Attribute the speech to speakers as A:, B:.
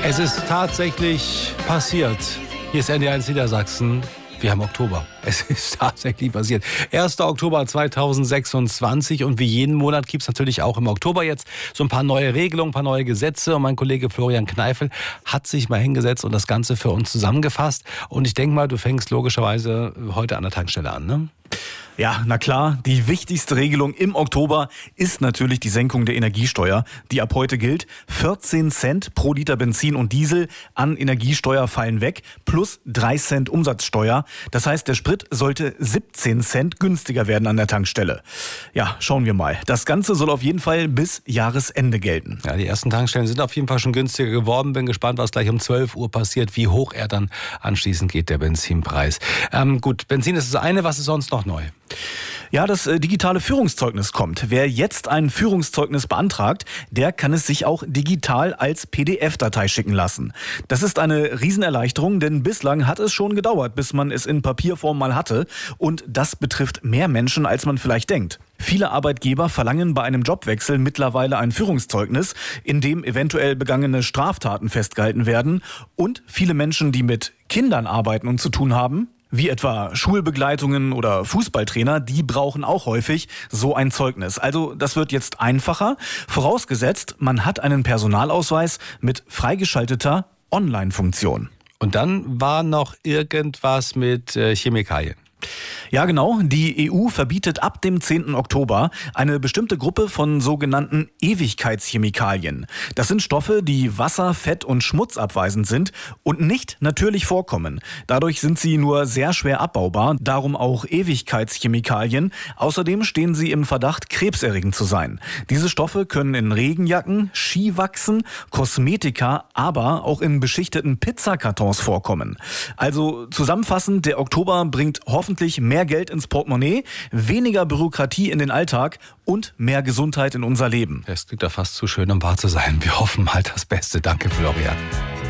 A: Es ist tatsächlich passiert. Hier ist NDR1 Niedersachsen. Wir haben Oktober. Es ist tatsächlich passiert. 1. Oktober 2026 und wie jeden Monat gibt es natürlich auch im Oktober jetzt so ein paar neue Regelungen, ein paar neue Gesetze. Und mein Kollege Florian Kneifel hat sich mal hingesetzt und das Ganze für uns zusammengefasst. Und ich denke mal, du fängst logischerweise heute an der Tankstelle an, ne?
B: Ja, na klar, die wichtigste Regelung im Oktober ist natürlich die Senkung der Energiesteuer, die ab heute gilt. 14 Cent pro Liter Benzin und Diesel an Energiesteuer fallen weg, plus 3 Cent Umsatzsteuer. Das heißt, der Sprit sollte 17 Cent günstiger werden an der Tankstelle. Ja, schauen wir mal. Das Ganze soll auf jeden Fall bis Jahresende gelten.
A: Ja, die ersten Tankstellen sind auf jeden Fall schon günstiger geworden. Bin gespannt, was gleich um 12 Uhr passiert, wie hoch er dann anschließend geht, der Benzinpreis. Gut, Benzin ist das eine, was ist sonst noch neu?
B: Ja, das digitale Führungszeugnis kommt. Wer jetzt ein Führungszeugnis beantragt, der kann es sich auch digital als PDF-Datei schicken lassen. Das ist eine Riesenerleichterung, denn bislang hat es schon gedauert, bis man es in Papierform mal hatte. Und das betrifft mehr Menschen, als man vielleicht denkt. Viele Arbeitgeber verlangen bei einem Jobwechsel mittlerweile ein Führungszeugnis, in dem eventuell begangene Straftaten festgehalten werden. Und viele Menschen, die mit Kindern arbeiten und zu tun haben, wie etwa Schulbegleitungen oder Fußballtrainer, die brauchen auch häufig so ein Zeugnis. Also das wird jetzt einfacher, vorausgesetzt, man hat einen Personalausweis mit freigeschalteter Online-Funktion.
A: Und dann war noch irgendwas mit Chemikalien.
B: Ja, genau. Die EU verbietet ab dem 10. Oktober eine bestimmte Gruppe von sogenannten Ewigkeitschemikalien. Das sind Stoffe, die wasser-, fett- und schmutzabweisend sind und nicht natürlich vorkommen. Dadurch sind sie nur sehr schwer abbaubar, darum auch Ewigkeitschemikalien. Außerdem stehen sie im Verdacht, krebserregend zu sein. Diese Stoffe können in Regenjacken, Skiwachsen, Kosmetika, aber auch in beschichteten Pizzakartons vorkommen. Also zusammenfassend, der Oktober bringt hoffentlich mehr Geld ins Portemonnaie, weniger Bürokratie in den Alltag und mehr Gesundheit in unser Leben.
A: Das klingt ja fast zu schön, um wahr zu sein. Wir hoffen halt das Beste. Danke, Florian.